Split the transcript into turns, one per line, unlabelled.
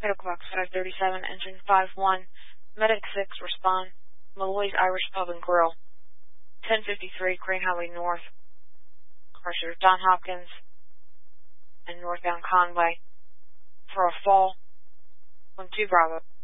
Clock 537, engine 5-1, medic 6, respond, Malloy's Irish Pub and Grill, 1053 Crane Highway North, Crusher, Don Hopkins, and northbound Conway, for a fall, 12 Bravo.